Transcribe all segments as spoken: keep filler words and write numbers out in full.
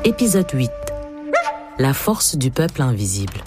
Épisode huit. La force du peuple invisible.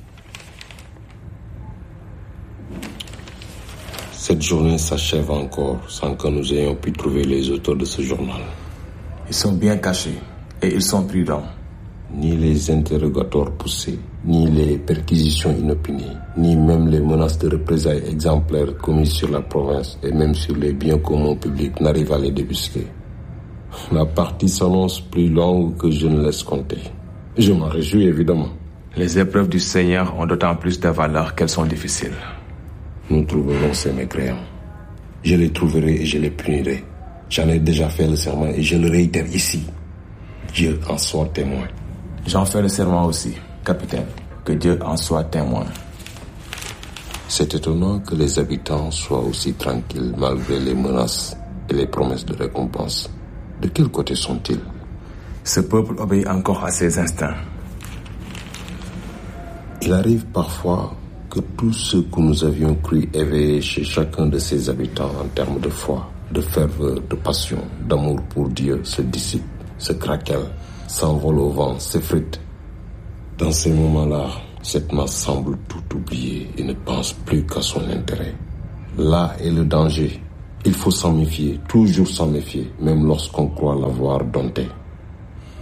Cette journée s'achève encore sans que nous ayons pu trouver les auteurs de ce journal. Ils sont bien cachés et ils sont prudents. Ni les interrogatoires poussés, ni les perquisitions inopinées, ni même les menaces de représailles exemplaires commises sur la province et même sur les biens communs publics n'arrivent à les débusquer. La partie s'annonce plus longue que je ne laisse compter. Je m'en réjouis évidemment. Les épreuves du Seigneur ont d'autant plus de valeur qu'elles sont difficiles. Nous trouverons ces mécréants. Je les trouverai et je les punirai. J'en ai déjà fait le serment et je le réitère ici. Dieu en soit témoin. J'en fais le serment aussi, capitaine. Que Dieu en soit témoin. C'est étonnant que les habitants soient aussi tranquilles malgré les menaces et les promesses de récompense. De quel côté sont-ils? Ce peuple obéit encore à ses instincts. Il arrive parfois que tout ce que nous avions cru éveiller chez chacun de ses habitants en termes de foi, de ferveur, de passion, d'amour pour Dieu se dissipe, se craquelle, s'envole au vent, s'effrite. Dans ces moments-là, cette masse semble tout oublier et ne pense plus qu'à son intérêt. Là est le danger. Il faut s'en méfier, toujours s'en méfier, même lorsqu'on croit l'avoir dompté.